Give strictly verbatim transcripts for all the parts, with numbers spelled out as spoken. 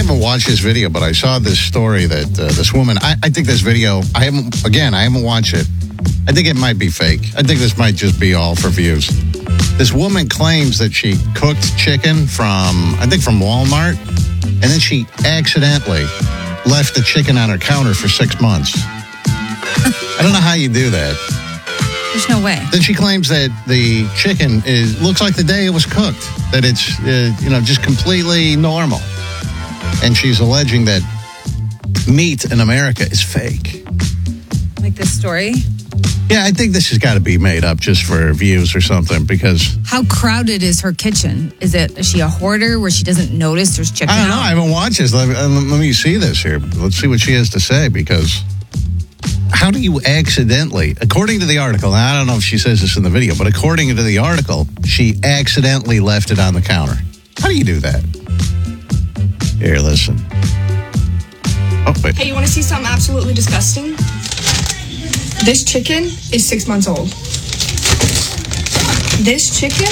haven't watched this video, but I saw this story that uh, this woman, I, I think this video, I haven't, again, I haven't watched it. I think it might be fake. I think this might just be all for views. This woman claims that she cooked chicken from, I think from Walmart, and then she accidentally left the chicken on her counter for six months. I don't know how you do that. There's no way. Then she claims that the chicken is looks like the day it was cooked, that it's, uh, you know, just completely normal. And she's alleging that meat in America is fake. Like this story? Yeah, I think this has got to be made up just for views or something because... How crowded is her kitchen? Is it? Is she a hoarder where she doesn't notice there's chicken I don't know. out? I haven't watched this. Let me, let me see this here. Let's see what she has to say because... How do you accidentally, according to the article, and I don't know if she says this in the video, but according to the article, she accidentally left it on the counter. How do you do that? Here, listen. Oh, wait. Hey, you want to see something absolutely disgusting? This chicken is six months old. This chicken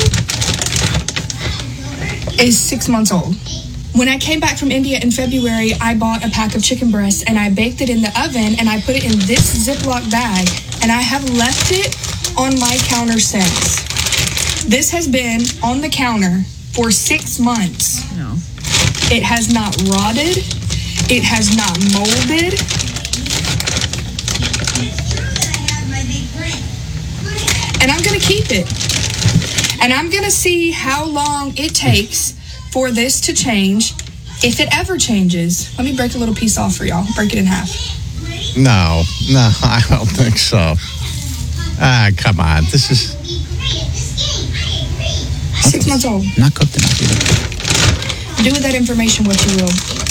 is six months old. When I came back from India in February, I bought a pack of chicken breasts and I baked it in the oven and I put it in this Ziploc bag and I have left it on my counter since. This has been on the counter for six months. No. It has not rotted. It has not molded. And I'm going to keep it. And I'm going to see how long it takes for this to change, if it ever changes. Let me break a little piece off for y'all. Break it in half. No, no, I don't think so. Ah, come on. This is... Six months old. Not cooked enough either. Do with that information what you will.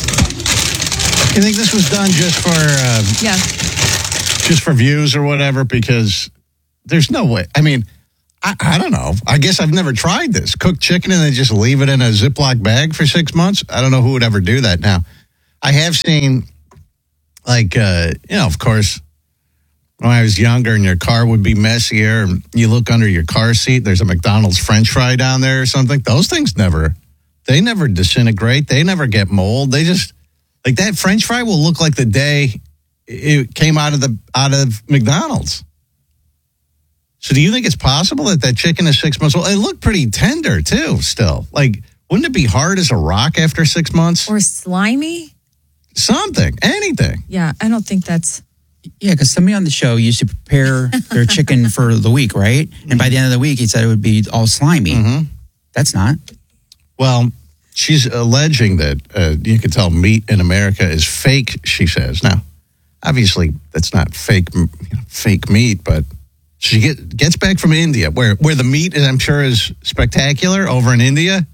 You think this was done just for... Uh, Yeah. just for views or whatever? Because there's no way. I mean... I, I don't know. I guess I've never tried this. Cook chicken and then just leave it in a Ziploc bag for six months. I don't know who would ever do that now. I have seen, like, uh, you know, of course, when I was younger and your car would be messier and you look under your car seat, there's a McDonald's French fry down there or something. Those things never, they never disintegrate. They never get mold. They just, like that French fry will look like the day it came out of the out of McDonald's. So do you think it's possible that that chicken is six months old? It looked pretty tender, too, still. Like, wouldn't it be hard as a rock after six months? Or slimy? Something, anything. Yeah, I don't think that's... Yeah, because somebody on the show used to prepare their chicken for the week, right? And by the end of the week, he said it would be all slimy. Mm-hmm. That's not. Well, she's alleging that uh, you can tell meat in America is fake, she says. Now, obviously, that's not fake, you know, fake meat, but... She get, gets back from India, where, where the meat, I'm sure, is spectacular over in India.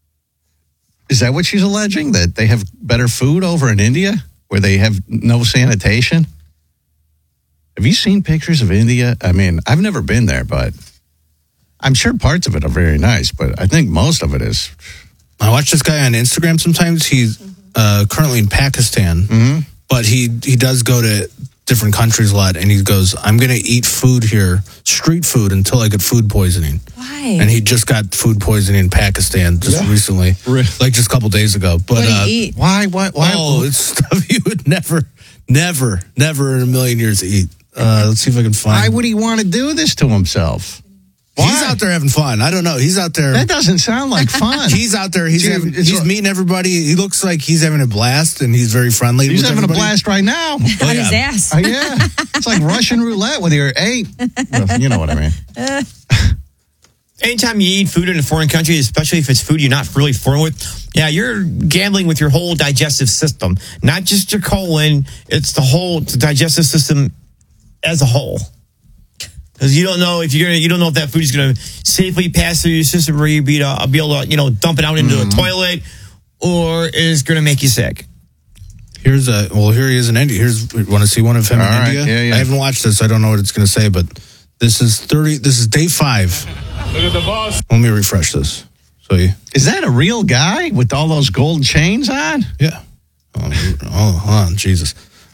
Is that what she's alleging? That they have better food over in India, where they have no sanitation? Have you seen pictures of India? I mean, I've never been there, but I'm sure parts of it are very nice, but I think most of it is. I watch this guy on Instagram sometimes. He's uh, currently in Pakistan, Mm-hmm. but he, he does go to different countries a lot, and he goes, I'm going to eat food here, street food, until I get food poisoning. Why? And he just got food poisoning in Pakistan just Yeah. recently, Really? like just a couple days ago. But what do you uh, eat? Why? Why? Why? oh, it's stuff you would never, never, never in a million years eat. Uh, let's see if I can find. Why would he want to do this to himself? He's Why? out there having fun. I don't know. He's out there. That doesn't sound like fun. He's out there. He's Dude, having, it's he's a- meeting everybody. He looks like he's having a blast, and he's very friendly. He's with having everybody. a blast right now. On his ass. Uh, yeah, it's like Russian roulette with your eight. Well, you know what I mean. Anytime you eat food in a foreign country, especially if it's food you're not really familiar with, yeah, you're gambling with your whole digestive system. Not just your colon, it's the whole the digestive system as a whole. Because you don't know if you're gonna, you don't know if that food is going to safely pass through your system, where you'll be, uh, be able to, you know, dump it out into Mm-hmm. a toilet, or is going to make you sick. Here's a well. Here he is in India. Here's want to see one of him All in right, India. yeah, yeah. I haven't watched this. I don't know what it's going to say, but this is thirty. This is day five. Look at the boss. Let me refresh this. So you, Is that a real guy with all those gold chains on? yeah. Oh, oh, hold on, Jesus.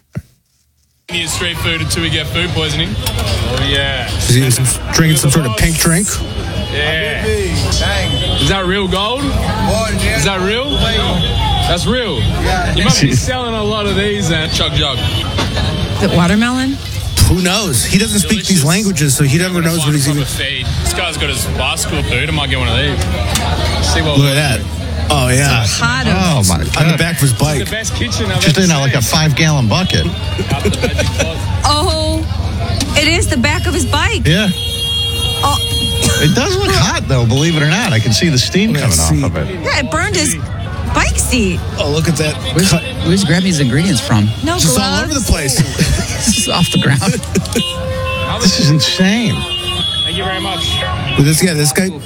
Eat straight food until we get food poisoning. Oh yeah. He's eating some, drinking some sort of pink drink. Yeah. Is that real gold? Is that real? That's real. You must be selling a lot of these, uh, Chug Jug. Is it watermelon? Who knows? He doesn't speak these Delicious. languages, so he never knows what he's even. Feed. This guy's got his bicycle food. I might get one of these. See what. Look at that. Oh, yeah. Pot of Oh, my On the God. back of his The bike. best kitchen I've Just ever in a, like a seen. five-gallon bucket. After the magic pot. Oh, it is the back of his bike. Yeah. Oh, It does look hot, though, believe it or not. I can see the steam Yeah, coming see. off of it. yeah, it burned his bike seat. Oh, look at that. Where's, Cut. where's he grabbing these ingredients from? No Just gloves. all over the place. This is off the ground. This is insane. Thank you very much. But this guy, this guy,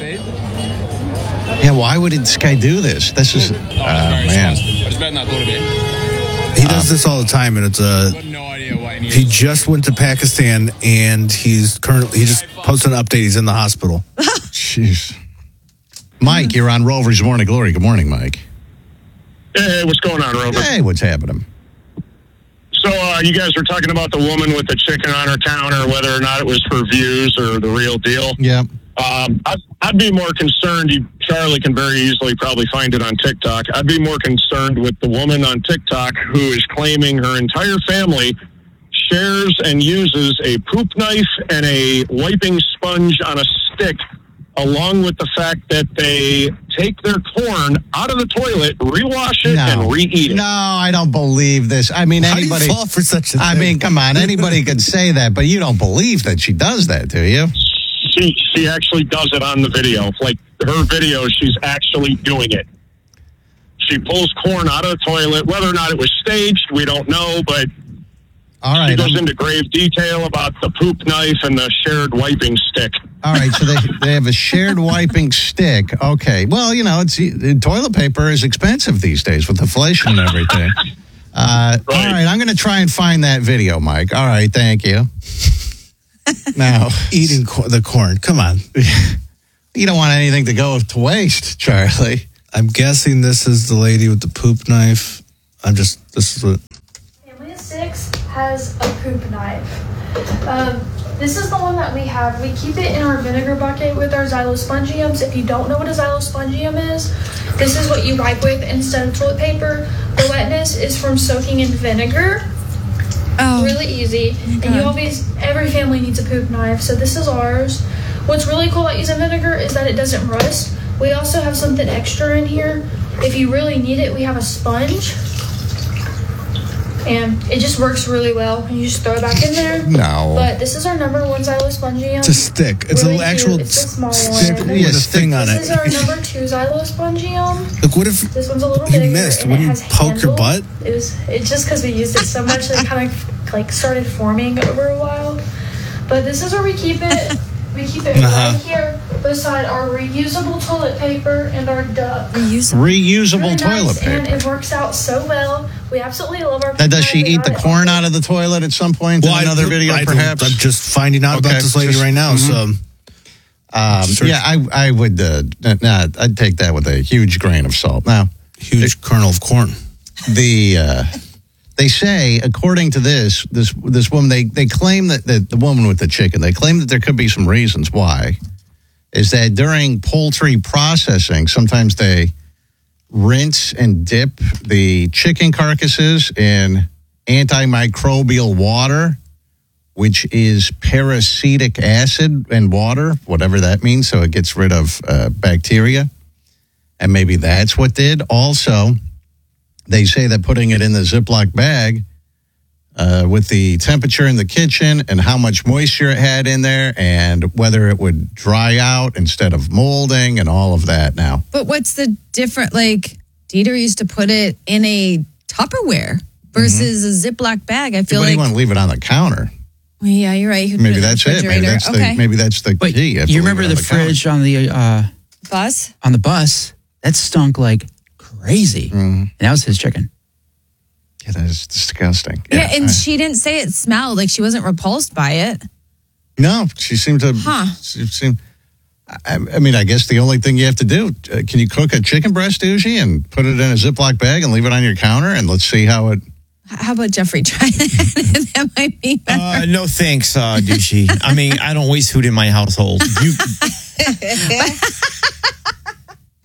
Yeah, why would this guy do this? This is, Oh, uh, very man. disgusting. But it's better than I thought it'd be. he does this all the time, and it's uh, Got no idea what any of he this- just went to Pakistan, and he's currently he just posted an update. He's in the hospital. Jeez. Mike, you're on Rover's Morning Glory. Good morning, Mike. Hey, what's going on, Rover? Hey, what's happening? So uh, you guys were talking about the woman with the chicken on her counter, whether or not it was for views or the real deal. Yeah. Um, I'd, I'd be more concerned. You, Charlie can very easily probably find it on TikTok. I'd be more concerned with the woman on TikTok who is claiming her entire family shares and uses a poop knife and a wiping sponge on a stick, along with the fact that they take their corn out of the toilet, rewash it, and re-eat it. No, I don't believe this. I mean, How do you anybody. fall for such a I thing? mean, come on. Anybody could say that, but you don't believe that she does that, do you? She she actually does it on the video. Like her video, she's actually doing it. She pulls corn out of the toilet. Whether or not it was staged, we don't know, but All she right. goes I'm- into grave detail about the poop knife and the shared wiping stick. All right, so they they have a shared wiping stick. Okay, well, you know, it's toilet paper is expensive these days with inflation and everything. Uh, Right. All right, I'm going to try and find that video, Mike. All right, thank you. Now, Eating cor- the corn. Come on. you don't want anything to go to waste, Charlie. I'm guessing this is the lady with the poop knife. I'm just, this is what. Family of Six has a poop knife. Um, this is the one that we have. We keep it in our vinegar bucket with our xylospongiums. If you don't know what a xylospongium is, this is what you wipe with instead of toilet paper. The wetness is from soaking in vinegar. Oh, Really easy. And you God. always, every family needs a poop knife, so this is ours. What's really cool about using vinegar is that it doesn't rust. We also have something extra in here. If you really need it, we have a sponge. And it just works really well. And you just throw it back in there. No. But this is our number one xylospongium. It's a stick. It's Really an actual cute. It's a small stick one. with Yeah, a stick. thing on This is our it. number two xylospongium. Look, what if This one's a little you bigger. missed? and Wouldn't it you has poke your handle. butt? It was it's just because we used it so much that it kind of like started forming over a while. But this is where we keep it. We keep it Uh-huh. right here beside our reusable toilet paper and our duck. reusable. Reusable Really toilet nice, paper. and it works out so well. We absolutely love our. Now, does she paper. We eat got the it corn all- out of the toilet at some point in I- another video, I don't- perhaps? I'm just finding out Okay, about this lady just- right now. So Um, Search. yeah, I, I would. Uh, nah, I'd take that with a huge grain of salt. Now, huge kernel of corn. the uh, they say, according to this this this woman, they they claim that, that the woman with the chicken, they claim that there could be some reasons why. Is that during poultry processing, sometimes they rinse and dip the chicken carcasses in antimicrobial water, which is peracetic acid and water, whatever that means. So it gets rid of uh, bacteria. And maybe that's what did. Also, they say that putting it in the Ziploc bag uh, with the temperature in the kitchen and how much moisture it had in there and whether it would dry out instead of molding and all of that now. But what's the different? Like, Dieter used to put it in a Tupperware versus a Ziploc bag. I feel Why do like. you want to leave it on the counter? Well, yeah, you're right. You could put Maybe in the that's it. Maybe refrigerator. that's, okay. the, maybe that's the Wait, key. have to you leave remember it on the counter. fridge on the uh, Bus? on the bus? That stunk like crazy. Mm-hmm. And that was his chicken. Yeah, that is disgusting. Yeah, and I- she didn't say it smelled. Like she wasn't repulsed by it. No, she seemed to. Huh. She seemed, I, I mean, I guess the only thing you have to do, uh, can you cook a chicken breast, Uji, and put it in a Ziploc bag and leave it on your counter, and let's see how it. How about Jeffrey try it? That might be better. Uh, no thanks, uh, douchey. I mean, I don't waste food in my household. You,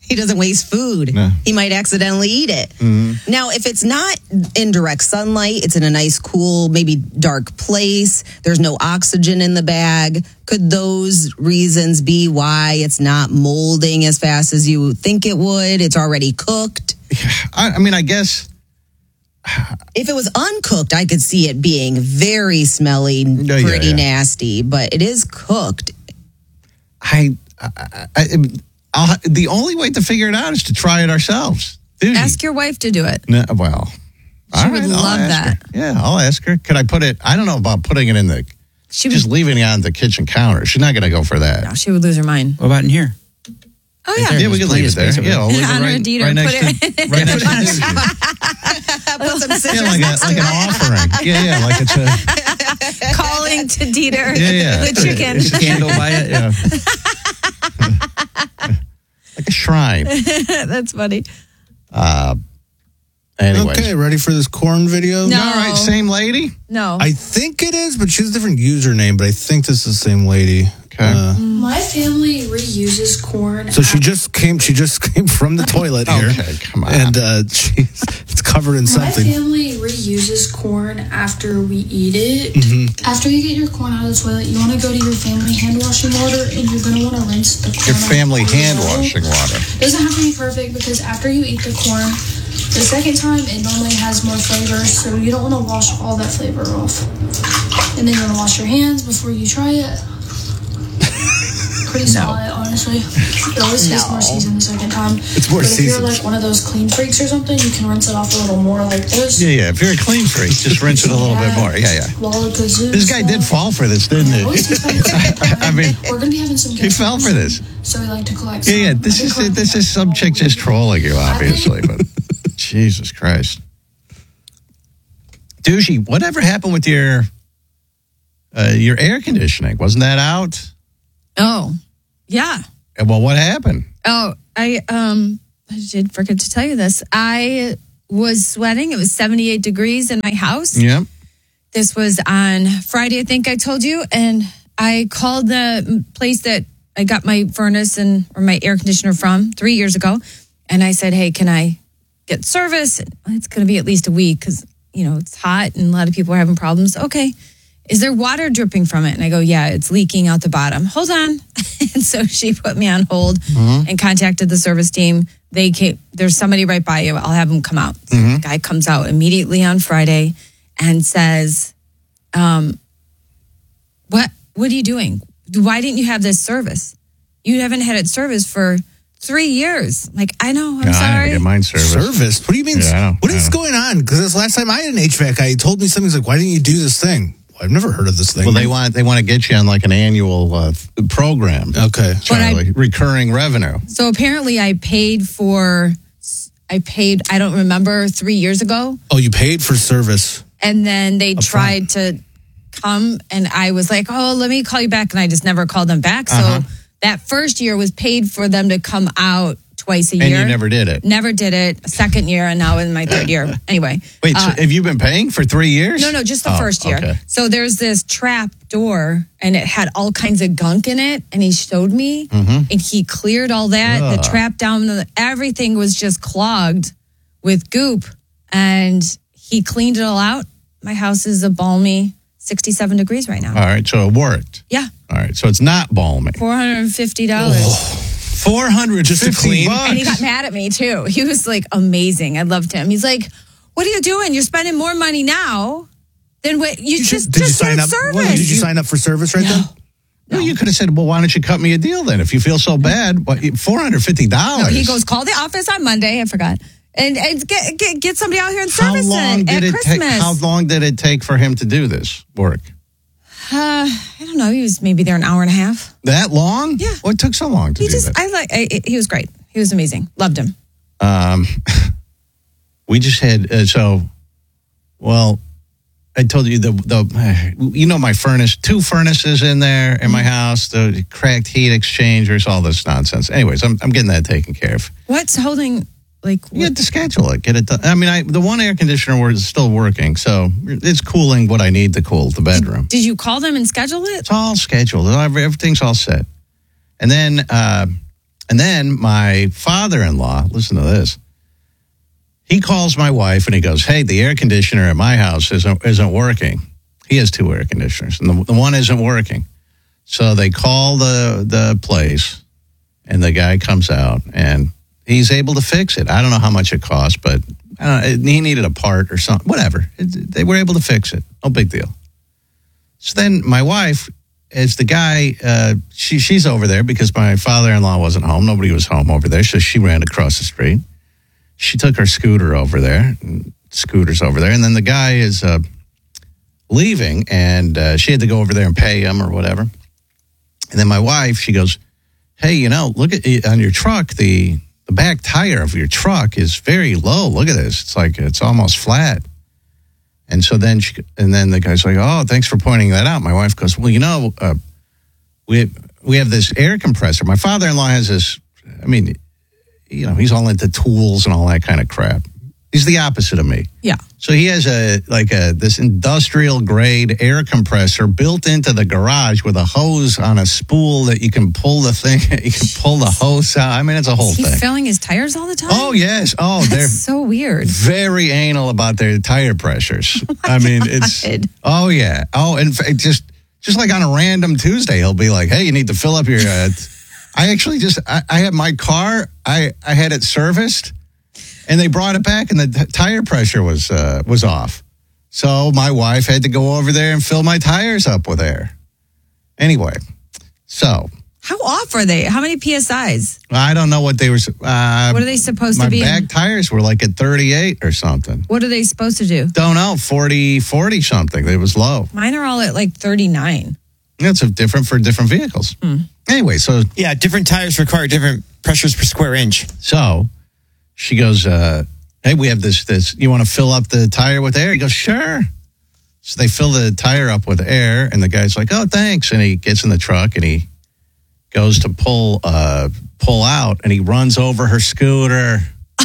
He doesn't waste food. No. He might accidentally eat it. Mm-hmm. Now, if it's not in direct sunlight, it's in a nice, cool, maybe dark place, there's no oxygen in the bag, could those reasons be why it's not molding as fast as you think it would? It's already cooked? I, I mean, I guess... If it was uncooked, I could see it being very smelly, yeah, pretty yeah. nasty, but it is cooked. I... I, I I'll, the only way to figure it out is to try it ourselves. Dude. Ask your wife to do it. No, well, She all would right, I'll love ask that. her. Yeah, I'll ask her. Could I put it? I don't know about putting it in the. She just would, leaving it on the kitchen counter. She's not going to go for that. no, she would lose her mind. What about in here? Oh, Right yeah. there. Yeah, we There's can leave it plenty there. of space Yeah, over we'll leave it Honor right, Dieter, right next put to, it- right next to Disney. Put some scissors Yeah, like, a, like an offering. Yeah, yeah, like it's a Calling to Dieter, yeah, yeah. the chicken. It's a candle by it. Yeah, like a shrine. That's funny. Uh, anyways, Okay, ready for this corn video? No. all right, same lady. No. I think it is, but she has a different username, but I think this is the same lady. Okay. Uh, My family reuses corn. so she just came she just came from the toilet here. Okay, come on. And uh she's it's covered in My something. family reuses corn after we eat it. Mm-hmm. After you get your corn out of the toilet, you want to go to your family hand washing water, and you're going to want to rinse the corn. Your off family really hand well. washing water. Doesn't have to be perfect because after you eat the corn, the second time it normally has more flavor, so you don't want to wash all that flavor off. And then you want to wash your hands before you try it. Pretty solid, honestly. It always tastes more seasoned the second time. It's more but if seasoned. you're like one of those clean freaks or something, you can rinse it off a little more like this. Yeah, yeah. If you're a clean freak, just rinse it a little bit more. Yeah, yeah. Lollapalooza This guy did stuff. fall for this, didn't he? I mean, we're gonna be having some. he fell for this. So we like to collect. Yeah, yeah. some. This I is think this is some chick just trolling you, obviously. But Jesus Christ, Douchey, whatever happened with your uh, your air conditioning? Wasn't that out? Oh, yeah. And well, what happened? Oh, I um I did forget to tell you this. I was sweating. It was seventy-eight degrees in my house. Yeah. This was on Friday, I think I told you, and I called the place that I got my furnace and or my air conditioner from three years ago, and I said, "Hey, can I get service? It's going to be at least a week because you know it's hot and a lot of people are having problems." Okay. Is there water dripping from it? And I go, yeah, it's leaking out the bottom. Hold on. And so she put me on hold Mm-hmm. and contacted the service team. They came, there's somebody right by you. I'll have them come out. So Mm-hmm. the guy comes out immediately on Friday and says, um, what, what are you doing? Why didn't you have this service? You haven't had it serviced for three years. Like, I know, I'm Yeah, I had sorry. to get mine serviced. Service? What do you mean? Yeah, I know, what is I know. going on? Because this last time I had an H V A C guy, he told me something. He's like, "Why didn't you do this thing?" Well, I've never heard of this thing. Well, they want they want to get you on like an annual uh, program. Okay. Charlie, recurring revenue. So apparently I paid for, I paid, I don't remember, three years ago. Oh, you paid for service. And then they Up tried to come and I was like, oh, let me call you back. And I just never called them back. So Uh-huh. that first year was paid for them to come out twice a And year. you never did it. Never did it. Second year and now in my third year. Anyway. Wait, so uh, have you been paying for three years? No, no, just the Oh, first year. okay. So there's this trap door and it had all kinds of gunk in it. And he showed me Mhm. and he cleared all that. The Ugh. trap down, the, everything was just clogged with goop. And he cleaned it all out. My house is a balmy sixty-seven degrees right now. All right, so it worked. Yeah. All right, so it's not balmy. four hundred fifty dollars. Four hundred just to clean. And he got mad at me too. He was like amazing. I loved him. He's like, what are you doing? You're spending more money now than what you, just, Did you just sign get up? service. Well, did you sign up for service right then? No, you could have said, well, why don't you cut me a deal then? If you feel so bad, what, four hundred fifty dollars. No, he goes, call the office on Monday. I forgot. And, and get, get get somebody out here and How service long it did at it take? Christmas. How long did it take for him to do this work? Uh, I don't know. He was maybe there an hour and a half. That long? Yeah. What took so long to He do just, that? I like, I, he was great. He was amazing. Loved him. Um, we just had uh, so. Well, I told you the the you know my furnace, two furnaces in there in my house, the cracked heat exchangers, all this nonsense. Anyways, I'm I'm getting that taken care of. What's holding, like, You have to schedule it, get it done. I mean, I the one air conditioner was still working, so it's cooling what I need to cool the bedroom. did you call them and schedule it? It's all scheduled. Everything's all set. And then uh, And then my father-in-law, listen to this. He calls my wife and he goes, hey, the air conditioner at my house isn't isn't working. He has two air conditioners, and the, the one isn't working. So they call the the place, and the guy comes out, and he's able to fix it. I don't know how much it cost, but I don't know, he needed a part or something. Whatever. It, they were able to fix it. No big deal. So then my wife, as the guy, uh, she she's over there because my father-in-law wasn't home. Nobody was home over there, so she ran across the street. She took her scooter over there, scooter's over there, and then the guy is uh, leaving, and uh, she had to go over there and pay him or whatever. And then my wife, she goes, hey, you know, look at on your truck, the, the back tire of your truck is very low. Look at this. It's like it's almost flat. And so then she, and then the guy's like, oh, thanks for pointing that out. My wife goes, well, you know, uh, we we have this air compressor. My father-in-law has this, I mean, you know, he's all into tools and all that kind of crap. He's the opposite of me. Yeah. So he has a like a this industrial grade air compressor built into the garage with a hose on a spool that you can pull the thing, you can pull the hose out. I mean, it's a whole Is he thing. filling his tires all the time? Oh yes. Oh, That's they're so weird. very anal about their tire pressures. Oh I mean, it's God. oh yeah. Oh, in fact, just just like on a random Tuesday, he'll be like, "Hey, you need to fill up your." Uh, I actually just I, I had my car. I I had it serviced, and they brought it back, and the t- tire pressure was uh, was off. So my wife had to go over there and fill my tires up with air. Anyway, so How off are they? How many P S Is? I don't know what they were. Uh, What are they supposed my to be? back in? tires were like at thirty-eight or something. What are they supposed to do? Don't know, forty, forty something. It was low. Mine are all at like thirty-nine. It's a different for different vehicles. Anyway, so Yeah, different tires require different pressures per square inch. so she goes, uh, hey, we have this, this, you want to fill up the tire with air? He goes, sure. So they fill the tire up with air, and the guy's like, oh, thanks. And he gets in the truck, and he goes to pull uh, pull out, and he runs over her scooter.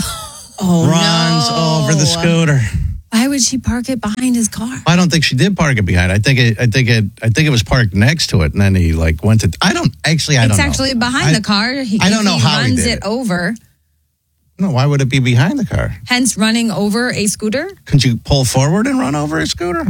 Oh, runs no. over the scooter. Why would she park it behind his car? I don't think she did park it behind. I think it. I think it. I think it was parked next to it, and then he like went to. I don't actually. I it's don't know. actually behind I- the car. He, I don't know he how he runs did it it. over, No, why would it be behind the car? hence running over a scooter. Couldn't you pull forward and run over a scooter?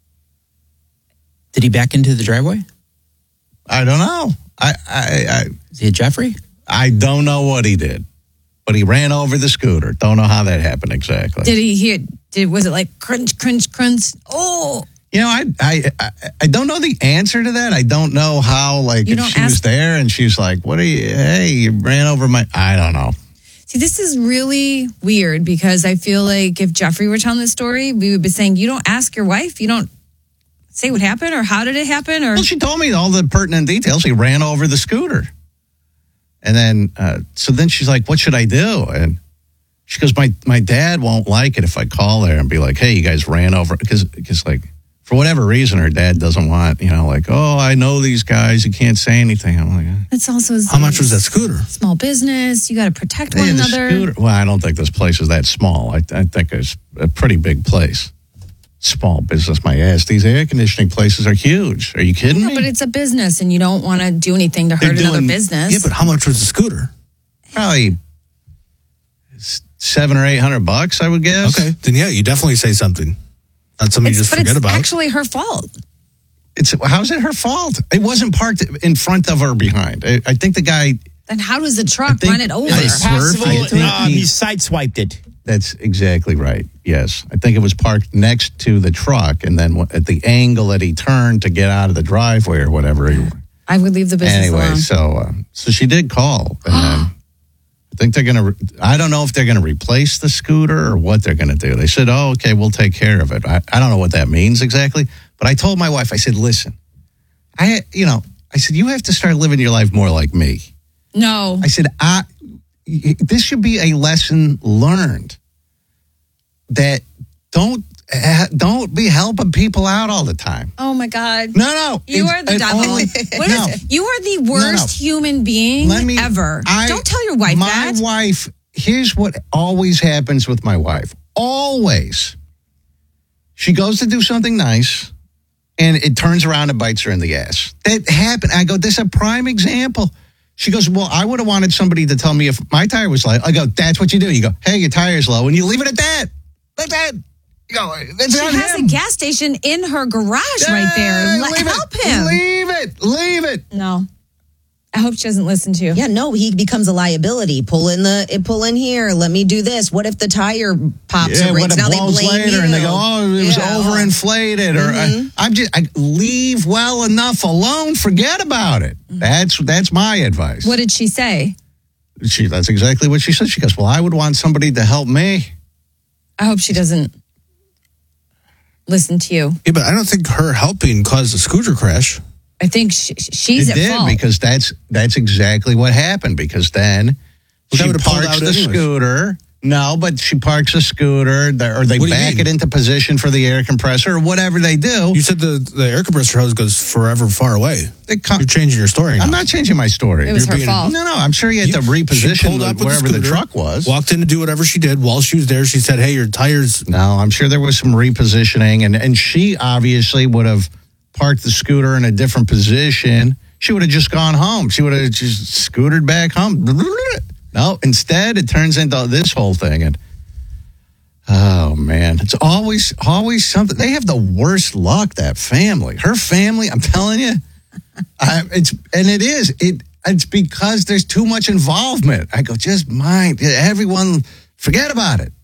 Did he back into the driveway? I don't know. I I I, Is he a Jeffrey? I don't know what he did, but he ran over the scooter. Don't know how that happened exactly. Did he hear? Did was it like crunch, crunch, crunch? Oh, You know, I, I I I don't know the answer to that. I don't know how. Like, You if don't she was ask- there and she's like, "What are you? Hey, you ran over my." I don't know. see, this is really weird because I feel like if Jeffrey were telling this story, we would be saying, "You don't ask your wife. You don't say what happened or how did it happen or." Well, she told me all the pertinent details. He ran over the scooter. And then, uh, so then she's like, what should I do? And she goes, my, my dad won't like it if I call there and be like, hey, you guys ran over. Because, because like, for whatever reason, her dad doesn't want, you know, like, oh, I know these guys. You can't say anything. I'm like, eh. It's also How much was that scooter? small business. You got to protect one Hey, the another. scooter. Well, I don't think this place is that small. I, I think it's a pretty big place. Small business, my ass. These air conditioning places are huge. Are you kidding No, me? but it's a business, and you don't want to do anything to They're hurt another doing- business. Yeah, but how much was the scooter? Probably seven or eight hundred bucks, I would guess. Okay, then yeah, you definitely say something. Not something It's- you just but forget it's about. actually her fault. It's how's it her fault? It wasn't parked in front of or behind. I, I think the guy. Then how does the truck think- run it over? Yeah, It's swerved. possible I think um, he- he sideswiped it. That's exactly right. Yes, I think it was parked next to the truck, and then at the angle that he turned to get out of the driveway or whatever. He, I would leave the business anyway, alone. so uh, so she did call, and then I think they're gonna. Re- I don't know if they're gonna replace the scooter or what they're gonna do. They said, "Oh, okay, we'll take care of it." I, I don't know what that means exactly, but I told my wife, I said, "Listen, I you know, I said you have to start living your life more like me." No. I said, I, this should be a lesson learned that don't uh, don't be helping people out all the time. Oh my God. No, no. You it's- are the it devil. only- What no. is it? You are the worst no. human being Let me- ever. I- Don't tell your wife my that. wife, here's what always happens with my wife. Always. She goes to do something nice, and it turns around and bites her in the ass. That happened. I go, this is a prime example. She goes, well, I would have wanted somebody to tell me if my tire was low. I go, that's what you do. You go, hey, your tire's low, and you leave it at that. Like that. You go, that's she on has him. a gas station in her garage Yeah, right there. Let, leave help it, him. Leave it. Leave it. No. I hope she doesn't listen to you. Yeah, no, he becomes a liability. Pull in the, pull in here. Let me do this. What if the tire pops Yeah, or when breaks? it Now they blows blame later you. and they go, oh, it was Yeah. overinflated. Or Mhm. I, I'm just, I leave well enough alone. Forget about it. That's that's my advice. What did she say? She, that's exactly what she said. She goes, well, I would want somebody to help me. I hope she doesn't listen to you. Yeah, but I don't think her helping caused a scooter crash. I think she, she's it at did fault. because that's that's exactly what happened. Because then Well, that she would've pulled parks out the anyways. scooter. No, but she parks a scooter, the- or they What do you back mean? it into position for the air compressor, or whatever they do. You said the, the air compressor hose goes forever far away. They come- You're changing your story now. I'm not changing my story. It was You're her being- fault. No, no, I'm sure you had to You- she reposition pulled up with wherever the scooter, truck was. Walked in to do whatever she did. While she was there, she said, hey, your tires... No, I'm sure there was some repositioning, and, and she obviously would have parked the scooter in a different position. She would have just gone home. She would have just scootered back home. No, instead, it turns into this whole thing. And oh, man, it's always, always something. They have the worst luck, that family. Her family, I'm telling you, I, it's and it is. It It's because there's too much involvement. I go, just mind. Everyone, forget about it.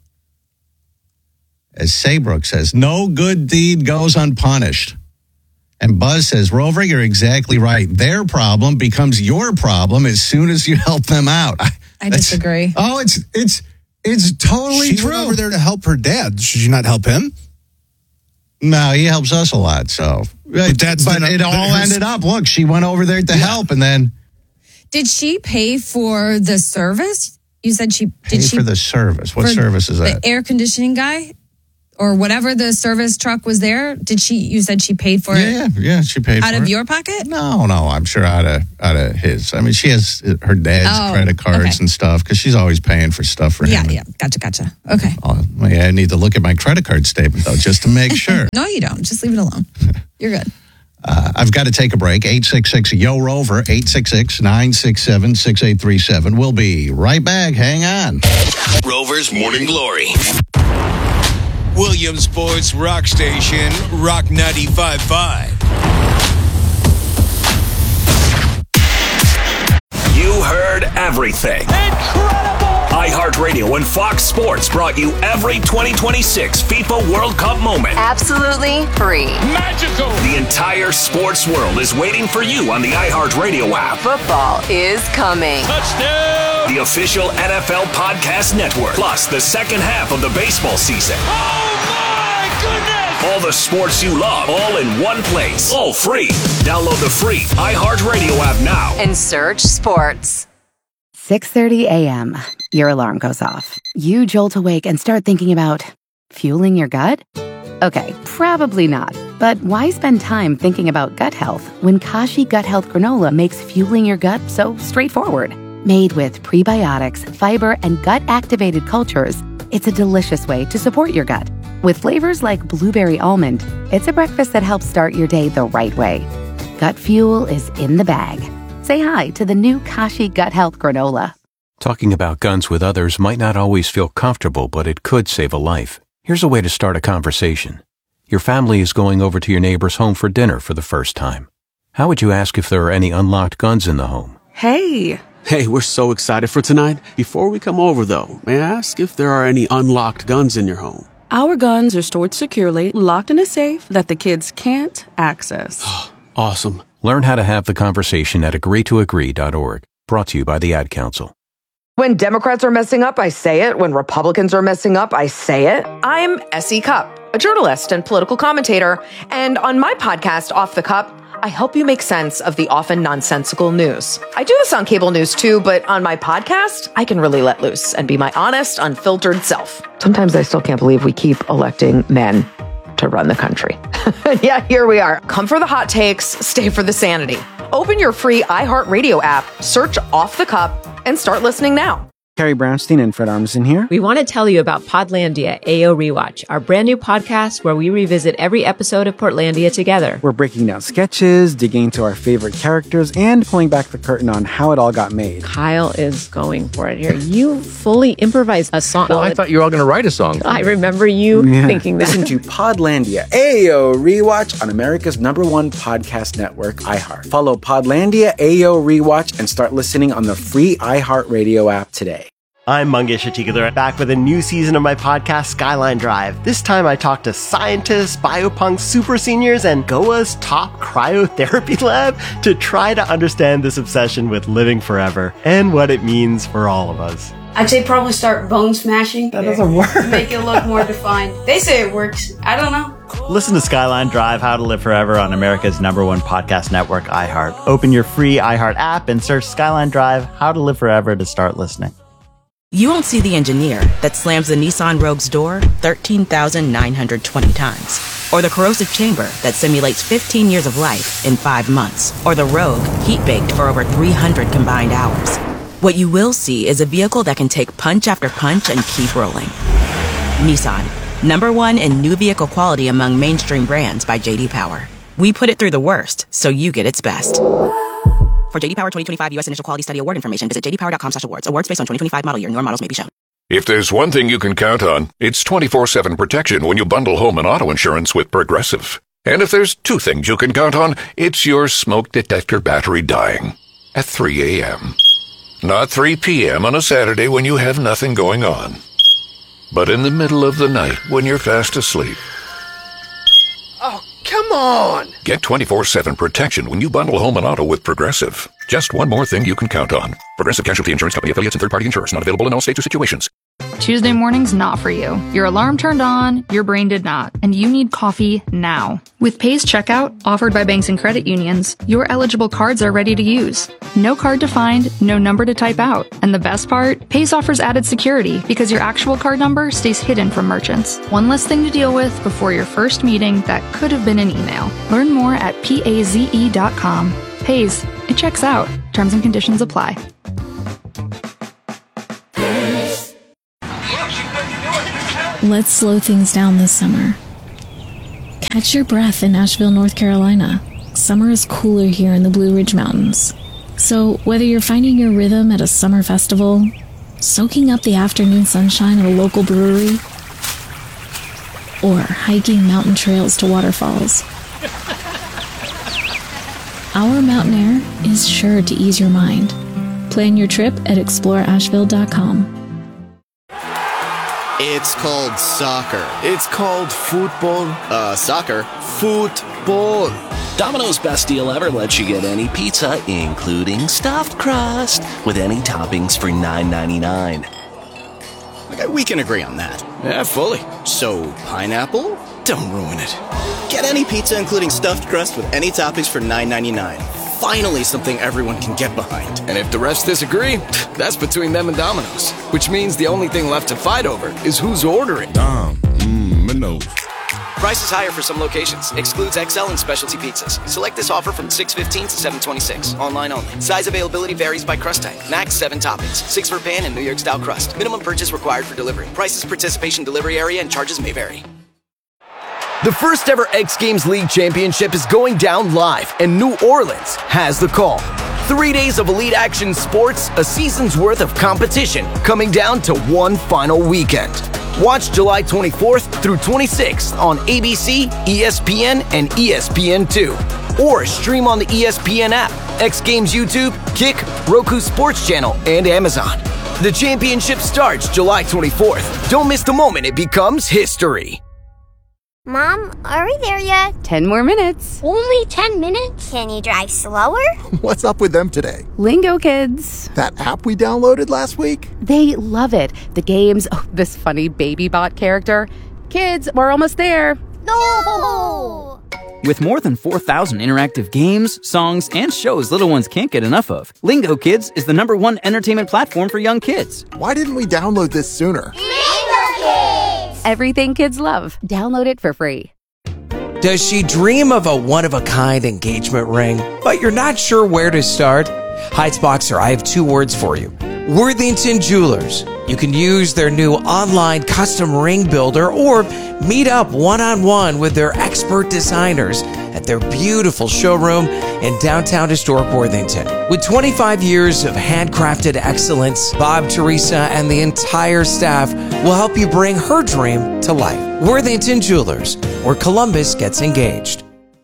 As Saybrook says, no good deed goes unpunished. And Buzz says, Rover, you're exactly right. Their problem becomes your problem as soon as you help them out. I, I disagree. Oh, it's it's it's totally She true. went over there to help her dad. Should you not help him? No, he helps us a lot. So, but, that's but the- it all her- ended up. Look, she went over there to help, and then Did she pay for the service? You said she pay did she for the service. What for service is that? The air conditioning guy, or whatever the service truck was there. Did she? You said she paid for yeah, it yeah, yeah. She paid out for of it. your pocket. No, no, I'm sure out of out of his. I mean, she has her dad's Oh, credit cards okay. and stuff because she's always paying for stuff for Yeah, him. yeah. Gotcha, gotcha. Okay. Oh, well, yeah, I need to look at my credit card statement though, just to make sure. No, you don't. Just leave it alone. You're good. Uh, I've got to take a break. eight six six, Y O Rover, eight six six, nine six seven, six eight three seven. We'll be right back. Hang on. Rover's Morning Glory. Williamsport's rock station, Rock ninety-five point five. You heard everything. Incredible! iHeartRadio and Fox Sports brought you every twenty twenty-six FIFA World Cup moment. Absolutely free. Magical! The entire sports world is waiting for you on the iHeartRadio app. Football is coming. Touchdown! The official N F L Podcast Network. Plus the second half of the baseball season. Oh my goodness! All the sports you love, all in one place. All free. Download the free iHeartRadio app now. And search sports. six thirty a.m. Your alarm goes off. You jolt awake and start thinking about fueling your gut? Okay, probably not. But why spend time thinking about gut health when Kashi Gut Health Granola makes fueling your gut so straightforward? Made with prebiotics, fiber, and gut-activated cultures, it's a delicious way to support your gut. With flavors like blueberry almond, it's a breakfast that helps start your day the right way. Gut fuel is in the bag. Say hi to the new Kashi Gut Health Granola. Talking about guns with others might not always feel comfortable, but it could save a life. Here's a way to start a conversation. Your family is going over to your neighbor's home for dinner for the first time. How would you ask if there are any unlocked guns in the home? Hey! Hey, we're so excited for tonight. Before we come over, though, may I ask if there are any unlocked guns in your home? Our guns are stored securely, locked in a safe that the kids can't access. Awesome. Learn how to have the conversation at agree to agree dot org. Brought to you by the Ad Council. When Democrats are messing up, I say it. When Republicans are messing up, I say it. I'm Essie Cupp, a journalist and political commentator. And on my podcast, Off the Cup, I help you make sense of the often nonsensical news. I do this on cable news too, but on my podcast, I can really let loose and be my honest, unfiltered self. Sometimes I still can't believe we keep electing men to run the country. Yeah, here we are. Come for the hot takes, stay for the sanity. Open your free iHeartRadio app, search Off the Cup, and start listening now. Carrie Brownstein and Fred Armisen here. We want to tell you about Podlandia A O Rewatch, our brand new podcast where we revisit every episode of Portlandia together. We're breaking down sketches, digging into our favorite characters, and pulling back the curtain on how it all got made. Kyle is going for it here. You fully improvised a song. Well, I thought you were all going to write a song. I remember you Yeah. thinking that. Listen to Podlandia A O Rewatch on America's number one podcast network, iHeart. Follow Podlandia A O Rewatch and start listening on the free iHeartRadio app today. I'm Mangesh Atikadhar, back with a new season of my podcast, Skyline Drive. This time I talk to scientists, biopunks, super seniors, and Goa's top cryotherapy lab to try to understand this obsession with living forever and what it means for all of us. I'd say probably start bone smashing. That doesn't work. Make it look more defined. They say it works. I don't know. Listen to Skyline Drive, How to Live Forever on America's number one podcast network, iHeart. Open your free iHeart app and search Skyline Drive, How to Live Forever to start listening. You won't see the engineer that slams the Nissan Rogue's door thirteen thousand nine hundred twenty times. Or the corrosive chamber that simulates fifteen years of life in five months. Or the Rogue heat-baked for over three hundred combined hours. What you will see is a vehicle that can take punch after punch and keep rolling. Nissan, number one in new vehicle quality among mainstream brands by J D Power. We put it through the worst, so you get its best. For J D Power twenty twenty-five U S Initial Quality Study Award information, visit j d power dot com slash awards. Awards based on twenty twenty-five model year. Newer models may be shown. If there's one thing you can count on, it's twenty-four seven protection when you bundle home and auto insurance with Progressive. And if there's two things you can count on, it's your smoke detector battery dying at three a.m. Not three p.m. on a Saturday when you have nothing going on, but in the middle of the night when you're fast asleep. Oh, come on! Get twenty-four seven protection when you bundle home and auto with Progressive. Just one more thing you can count on. Progressive Casualty Insurance Company affiliates and third-party insurers. Not available in all states or situations. Tuesday morning's not for you. Your alarm turned on, your brain did not, and you need coffee now. With Pay's Checkout, offered by banks and credit unions, your eligible cards are ready to use. No card to find, no number to type out. And the best part? Pay's offers added security because your actual card number stays hidden from merchants. One less thing to deal with before your first meeting that could have been an email. Learn more at paze dot com. Pay's, it checks out. Terms and conditions apply. Let's slow things down this summer. Catch your breath in Asheville, North Carolina. Summer is cooler here in the Blue Ridge Mountains. So whether you're finding your rhythm at a summer festival, soaking up the afternoon sunshine at a local brewery, or hiking mountain trails to waterfalls, our mountain air is sure to ease your mind. Plan your trip at explore asheville dot com. It's called soccer. It's called football. Uh, soccer. Football. Domino's best deal ever lets you get any pizza, including stuffed crust, with any toppings for nine ninety-nine. Okay, we can agree on that. Yeah, fully. So, pineapple? Don't ruin it. Get any pizza, including stuffed crust, with any toppings for nine ninety-nine. Finally, something everyone can get behind. And if the refs disagree, that's between them and Domino's. Which means the only thing left to fight over is who's ordering. Dom, mmm, Minos. Price is higher for some locations. Excludes X L and specialty pizzas. Select this offer from six fifteen to seven twenty-six. Online only. Size availability varies by crust type. Max seven toppings. Six for pan and New York style crust. Minimum purchase required for delivery. Prices, participation, delivery area, and charges may vary. The first ever X Games League Championship is going down live, and New Orleans has the call. Three days of elite action sports, a season's worth of competition, coming down to one final weekend. Watch July twenty-fourth through twenty-sixth on A B C, E S P N, and E S P N two. Or stream on the E S P N app, X Games YouTube, Kick, Roku Sports Channel, and Amazon. The championship starts July twenty-fourth. Don't miss the moment it becomes history. Mom, are we there yet? Ten more minutes. Only ten minutes? Can you drive slower? What's up with them today? Lingo Kids. That app we downloaded last week? They love it. The games, oh, this funny baby bot character. Kids, we're almost there. No! With more than four thousand interactive games, songs, and shows little ones can't get enough of, Lingo Kids is the number one entertainment platform for young kids. Why didn't we download this sooner? Lingo Kids! Everything kids love. Download it for free. Does she dream of a one-of-a-kind engagement ring, but you're not sure where to start? Heights Boxer, I have two words for you. Worthington Jewelers. You can use their new online custom ring builder or meet up one-on-one with their expert designers at their beautiful showroom in downtown historic Worthington. With twenty-five years of handcrafted excellence, Bob, Teresa, and the entire staff will help you bring her dream to life. Worthington Jewelers, where Columbus gets engaged.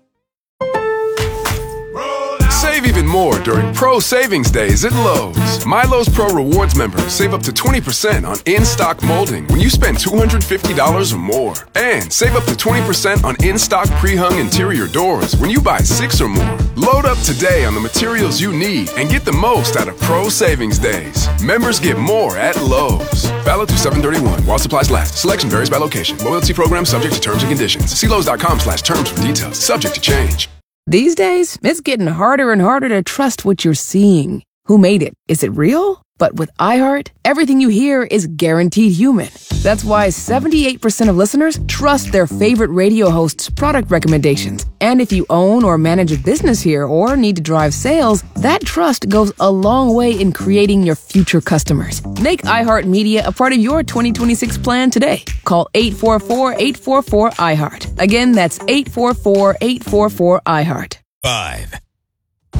Save even more during Pro Savings Days at Lowe's. My Lowe's Pro Rewards members save up to twenty percent on in-stock molding when you spend two hundred fifty dollars or more. And save up to twenty percent on in-stock pre-hung interior doors when you buy six or more. Load up today on the materials you need and get the most out of Pro Savings Days. Members get more at Lowe's. Valid through seven thirty-one while supplies last. Selection varies by location. Loyalty program subject to terms and conditions. See Lowe's.com slash terms for details. Subject to change. These days, it's getting harder and harder to trust what you're seeing. Who made it? Is it real? But with iHeart, everything you hear is guaranteed human. That's why seventy-eight percent of listeners trust their favorite radio host's product recommendations. And if you own or manage a business here or need to drive sales, that trust goes a long way in creating your future customers. Make iHeartMedia a part of your twenty twenty-six plan today. Call eight four four, eight four four, iHeart. Again, that's eight four four, eight four four, iHeart. Five,